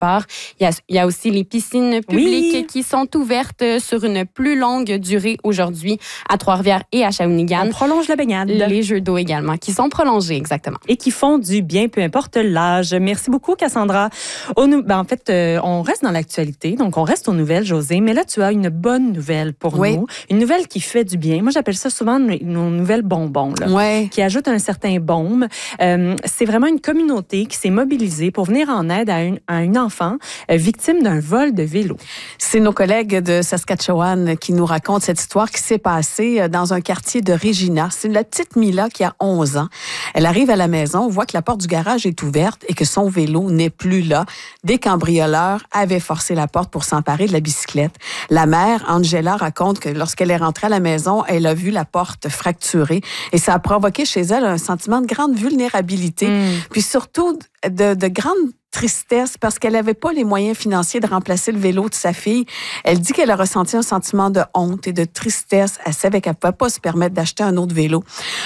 part. Il y a aussi les piscines publiques qui sont ouvertes sur une plus longue durée aujourd'hui à Trois-Rivières et à Shawinigan. On prolonge la baignade. Les jeux d'eau également, qui sont prolongés, exactement. Et qui font du bien, peu importe l'âge. Merci beaucoup, Cassandra. En fait, on reste dans l'actualité, donc on reste aux nouvelles, Josée, mais là, tu as une bonne nouvelle pour nous. Une nouvelle qui fait du bien. Moi, j'appelle ça souvent nos nouvelles bonbons, là, qui ajoutent un certain baume. C'est vraiment une communauté qui s'est mobilisée pour venir en aide à une enfant victime d'un vol de vélo. C'est nos collègues de Saskatchewan qui nous racontent cette histoire qui s'est passée dans un quartier de Regina. C'est la petite Mila qui a 11 ans. Elle arrive à la maison, voit que la porte du garage est ouverte et que son vélo n'est plus là. Des cambrioleurs avaient forcé la porte pour s'emparer de la bicyclette. La mère, Angela, raconte que lorsqu'elle est rentrée à la maison, elle a vu la porte fracturée et ça a provoqué chez elle un sentiment de grande vulnérabilité, puis surtout de grande tristesse parce qu'elle n'avait pas les moyens financiers de remplacer le vélo de sa fille. Elle dit qu'elle a ressenti un sentiment de honte et de tristesse. Elle savait qu'elle ne pouvait pas se permettre d'acheter un autre vélo.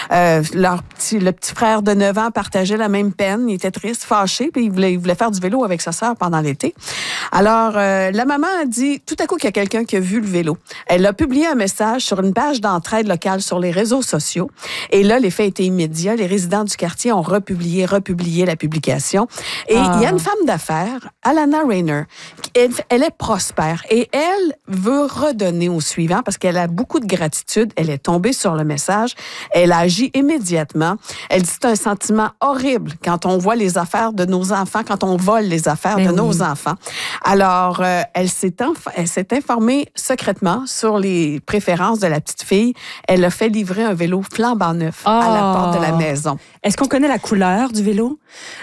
Le petit frère de 9 ans partageait la même peine. Il était triste, fâché, puis il voulait faire du vélo avec sa sœur pendant l'été. Alors, la maman a dit tout à coup qu'il y a quelqu'un qui a vu le vélo. Elle a publié un message sur une page d'entraide locale sur les réseaux sociaux. Et là, l'effet était immédiat. Les résidents du quartier ont republié la publication. Et il y a une femme d'affaires, Alana Rayner, elle est prospère et elle veut redonner au suivant parce qu'elle a beaucoup de gratitude. Elle est tombée sur le message. Elle a agi immédiatement. Elle dit c'est un sentiment horrible quand on voit les affaires de nos enfants, quand on vole les affaires de nos enfants. Alors, elle s'est informée secrètement sur les préférences de la petite fille. Elle a fait livrer un vélo flambant neuf à la porte de la maison. Est-ce qu'on connaît la couleur du vélo?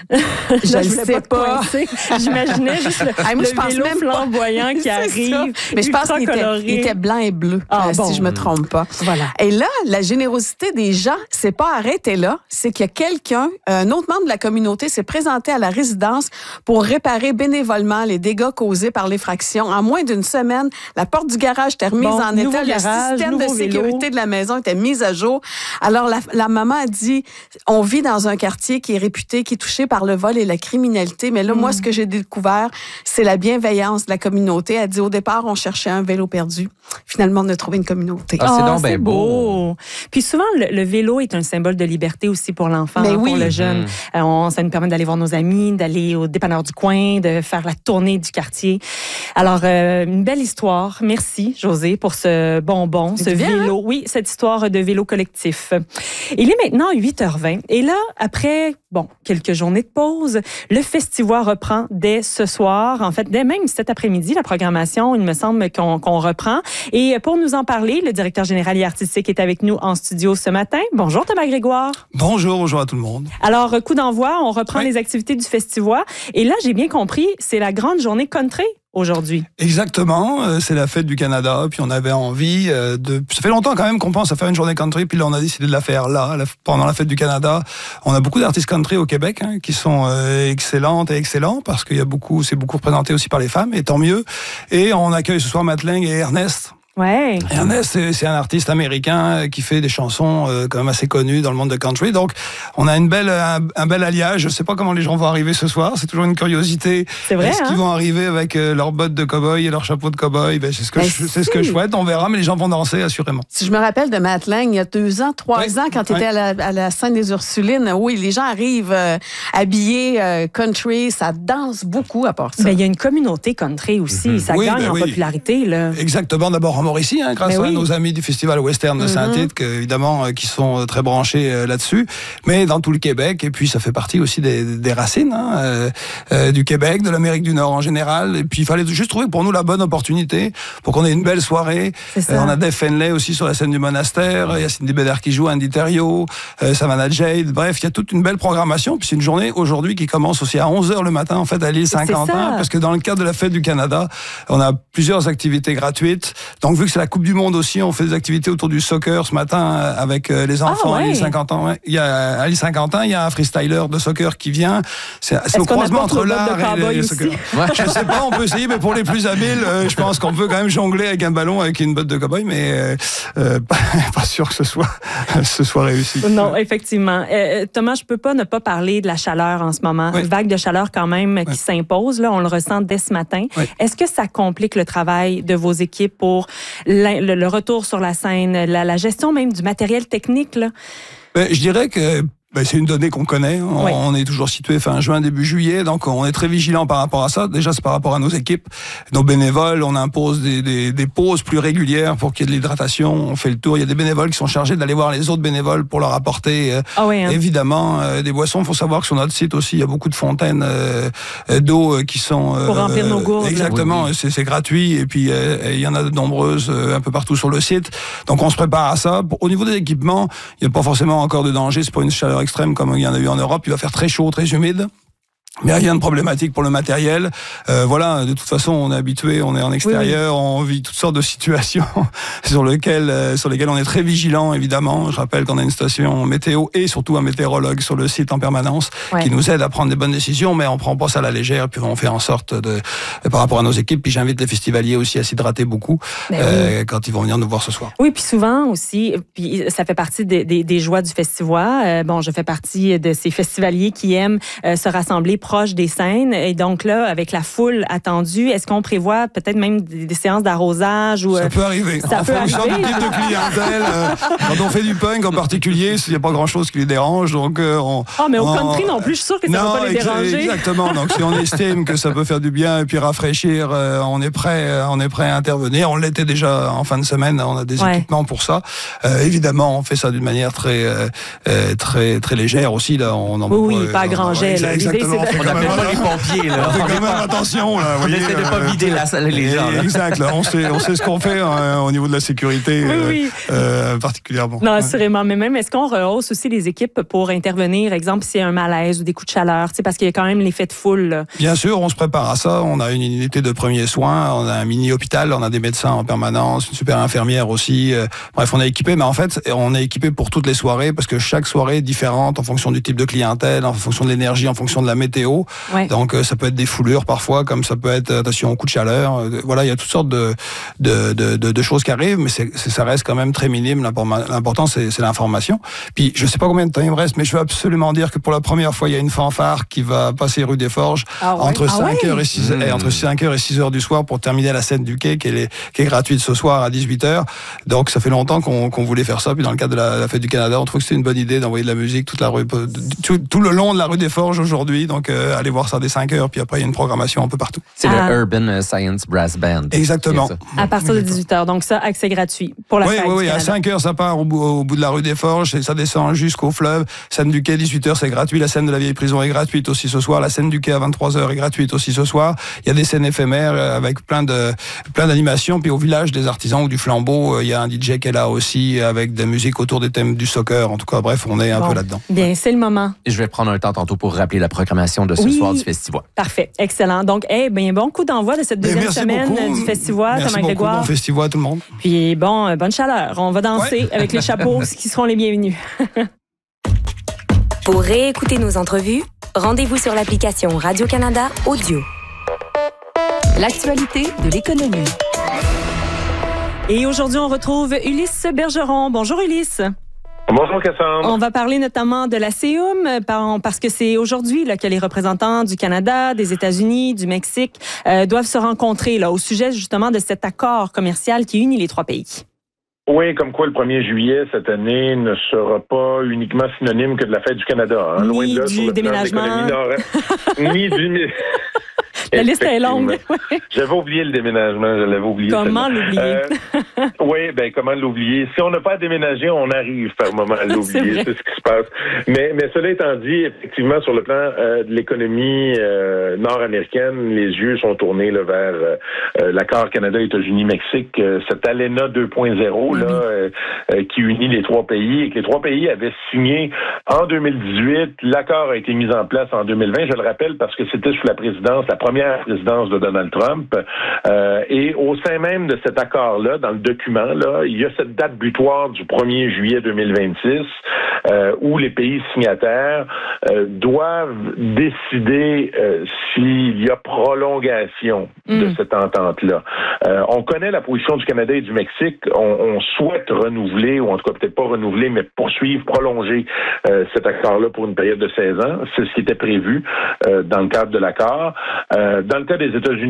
Je ne sais pas. J'imaginais juste le vélo flamboyant qui arrive. Mais je pense qu'il était blanc et bleu, si je ne me trompe pas. Voilà. Et là, la générosité des gens s'est pas arrêtée là. C'est qu'il y a quelqu'un, un autre membre de la communauté, s'est présenté à la résidence pour réparer bénévolement les dégâts causés par l'effraction. En moins d'une semaine, la porte du garage était remise en état. Le système de sécurité de la maison était mis à jour. Alors, la maman a dit, on vit dans un quartier qui est réputé, qui est touché par le vol et la criminalité. Mais là, moi, ce que j'ai découvert, c'est la bienveillance de la communauté. Elle dit, au départ, on cherchait un vélo perdu. Finalement, on a trouvé une communauté. C'est donc bien beau. Puis souvent, le vélo est un symbole de liberté aussi pour l'enfant, pour le jeune. Ça nous permet d'aller voir nos amis, d'aller au dépanneur du coin, de faire la tournée du quartier. Alors, une belle histoire. Merci, Josée, pour ce bonbon, ce vélo. Hein? Oui, cette histoire de vélo collectif. Il est maintenant 8h20. Et là, après, quelques journées de pause, le festival reprend dès ce soir. En fait, dès même cet après-midi, la programmation, il me semble qu'on reprend. Et pour nous en parler, le directeur général et artistique est avec nous en studio ce matin. Bonjour Thomas Grégoire. Bonjour à tout le monde. Alors, coup d'envoi, on reprend les activités du festival. Et là, j'ai bien compris, c'est la grande journée country aujourd'hui. Exactement, c'est la fête du Canada, puis on avait envie ça fait longtemps quand même qu'on pense à faire une journée country, puis là on a décidé de la faire là, pendant la fête du Canada. On a beaucoup d'artistes country au Québec qui sont excellentes et excellents, parce qu'il y a c'est beaucoup représenté aussi par les femmes, et tant mieux. Et on accueille ce soir Matt Lang et Ernest. Ouais. Ernest, c'est un artiste américain qui fait des chansons quand même assez connues dans le monde de country. Donc, on a un bel alliage. Je sais pas comment les gens vont arriver ce soir. C'est toujours une curiosité. C'est vrai. Est-ce qu'ils vont arriver avec leurs bottes de cow-boy et leur chapeau de cow-boy? C'est ce que je souhaite. On verra, mais les gens vont danser assurément. Si je me rappelle de Matt Lang, il y a 2 ans, 3 ans, quand tu étais à la scène des Ursulines, oui, les gens arrivent habillés country, ça danse beaucoup à part ça. Il y a une communauté country aussi. Ça gagne en popularité, là. Exactement. D'abord, Mauricie, grâce à nos amis du Festival Western de Saint-Tite, évidemment, qui sont très branchés là-dessus, mais dans tout le Québec, et puis ça fait partie aussi des racines du Québec, de l'Amérique du Nord en général, et puis il fallait juste trouver pour nous la bonne opportunité pour qu'on ait une belle soirée. On a Dave Finlay aussi sur la scène du Monastère, il y a Cindy Bédard qui joue, Andy Thériault, Savannah Jade, bref, il y a toute une belle programmation, puis c'est une journée aujourd'hui qui commence aussi à 11h le matin, en fait, à l'île Saint-Quentin, parce que dans le cadre de la Fête du Canada, on a plusieurs activités gratuites, donc Donc, vu que c'est la Coupe du Monde aussi, on fait des activités autour du soccer ce matin avec les enfants. Les 50 ans. Il y a à 50 ans, il y a un freestyler de soccer qui vient. C'est le croisement entre l'art et le soccer. Je sais pas, on peut essayer, mais pour les plus habiles, je pense qu'on peut quand même jongler avec un ballon, avec une botte de cow-boy, mais pas sûr que ce soit réussi. Non, effectivement. Thomas, je peux pas ne pas parler de la chaleur en ce moment. Une vague de chaleur quand même qui s'impose. Là, on le ressent dès ce matin. Est-ce que ça complique le travail de vos équipes pour le retour sur la scène, la gestion même du matériel technique, là? Je dirais que c'est une donnée qu'on connaît. On est toujours situé fin juin, début juillet, donc on est très vigilant par rapport à ça. Déjà, c'est par rapport à nos équipes, nos bénévoles. On impose des pauses plus régulières pour qu'il y ait de l'hydratation. On fait le tour. Il y a des bénévoles qui sont chargés d'aller voir les autres bénévoles pour leur apporter, évidemment, des boissons. Il faut savoir que sur notre site aussi, il y a beaucoup de fontaines d'eau qui sont... pour remplir nos gourdes. Exactement. Oui. C'est gratuit. Et puis, il y en a de nombreuses un peu partout sur le site. Donc, on se prépare à ça. Au niveau des équipements, il n'y a pas forcément encore de danger. C'est pas une chaleur extrême comme il y en a eu en Europe. Il va faire très chaud, très humide. Mais rien de problématique pour le matériel. De toute façon, on est habitué, on est en extérieur, on vit toutes sortes de situations sur lesquelles on est très vigilant, évidemment. Je rappelle qu'on a une station météo et surtout un météorologue sur le site en permanence qui nous aide à prendre des bonnes décisions, mais on prend pas ça à la légère, puis on fait en sorte par rapport à nos équipes. Puis j'invite les festivaliers aussi à s'hydrater beaucoup quand ils vont venir nous voir ce soir. Oui, puis souvent aussi, puis ça fait partie des joies du festival. Je fais partie de ces festivaliers qui aiment se rassembler proche des scènes. Et donc là, avec la foule attendue, est-ce qu'on prévoit peut-être même des séances d'arrosage? Ça peut arriver. En fonction du type de clientèle. Quand on fait du punk en particulier, il n'y a pas grand-chose qui les dérange. Donc mais au country non plus, je suis sûre que ça ne va pas les déranger. Exactement. Donc si on estime que ça peut faire du bien et puis rafraîchir, on est prêt à intervenir. On l'était déjà en fin de semaine. On a des équipements pour ça. Évidemment, on fait ça d'une manière très très légère aussi. Là, pas à grand jet. Exactement. On n'appelle pas les pompiers, là. On fait quand même attention, là. On essaie de pas vider la salle, les gens, là. Exact, là. On sait ce qu'on fait au niveau de la sécurité, particulièrement. Non, assurément. Mais même, est-ce qu'on rehausse aussi les équipes pour intervenir, exemple, s'il y a un malaise ou des coups de chaleur, parce qu'il y a quand même l'effet de foule, là. Bien sûr, on se prépare à ça. On a une unité de premiers soins, on a un mini-hôpital, on a des médecins en permanence, une super infirmière aussi. Bref, on est équipé, mais en fait, on est équipé pour toutes les soirées, parce que chaque soirée est différente en fonction du type de clientèle, en fonction de l'énergie, en fonction de la météo. Donc ça peut être des foulures parfois, comme ça peut être attention au coup de chaleur. Il y a toutes sortes de choses qui arrivent, mais ça reste quand même très minime. L'important c'est l'information. Puis je sais pas combien de temps il me reste, mais je veux absolument dire que pour la première fois il y a une fanfare qui va passer rue des Forges entre 5h et 6h entre 5h et 6h du soir pour terminer la scène du quai qui est gratuite ce soir à 18h. Donc ça fait longtemps qu'on voulait faire ça. Puis dans le cadre de la fête du Canada, on trouve que c'était une bonne idée d'envoyer de la musique toute la rue, tout le long de la rue des Forges aujourd'hui. Donc allez voir ça dès 5h, puis après il y a une programmation un peu partout. C'est le Urban Science Brass Band. Exactement. À partir de 18h, donc ça, accès gratuit pour la fête. Oui, à 5h ça part au bout de la rue des Forges, et ça descend jusqu'au fleuve. Scène du quai, 18h c'est gratuit. La scène de la vieille prison est gratuite aussi ce soir. La scène du quai à 23h est gratuite aussi ce soir. Il y a des scènes éphémères avec plein d'animations. Puis au village des artisans ou du Flambeau, il y a un DJ qui est là aussi avec des musiques autour des thèmes du soccer. En tout cas, bref, on est un peu là-dedans. Bien, c'est le moment. Et je vais prendre un temps tantôt pour rappeler la programmation de ce soir du festival. Parfait, excellent. Donc, bon coup d'envoi de cette deuxième semaine du festival. Merci beaucoup, bon festival tout le monde. Puis bonne chaleur. On va danser avec les chapeaux qui seront les bienvenus. Pour réécouter nos entrevues, rendez-vous sur l'application Radio-Canada Audio. L'actualité de l'économie. Et aujourd'hui, on retrouve Ulysse Bergeron. Bonjour Ulysse. Bonjour Cassandre. On va parler notamment de la CEUM parce que c'est aujourd'hui que les représentants du Canada, des États-Unis, du Mexique doivent se rencontrer au sujet justement de cet accord commercial qui unit les trois pays. Oui, comme quoi le 1er juillet cette année ne sera pas uniquement synonyme que de la fête du Canada. Ni loin de là, du déménagement. Ni du... La liste est longue. J'avais oublié le déménagement, je l'avais oublié. Comment l'oublier? Comment l'oublier? Si on n'a pas à déménager, on arrive par moment à l'oublier. C'est ce qui se passe. Mais cela étant dit, effectivement, sur le plan de l'économie nord-américaine, les yeux sont tournés vers l'accord Canada-États-Unis-Mexique, cet ALENA 2.0 qui unit les trois pays et que les trois pays avaient signé en 2018. L'accord a été mis en place en 2020. Je le rappelle parce que c'était sous la première première présidence de Donald Trump. Et au sein même de cet accord-là, dans le document, là, il y a cette date butoir du 1er juillet 2026 où les pays signataires doivent décider s'il y a prolongation de cette entente-là. On connaît la position du Canada et du Mexique. On souhaite renouveler, ou en tout cas peut-être pas renouveler, mais poursuivre, prolonger cet accord-là pour une période de 16 ans. C'est ce qui était prévu dans le cadre de l'accord. Dans le cas des États-Unis,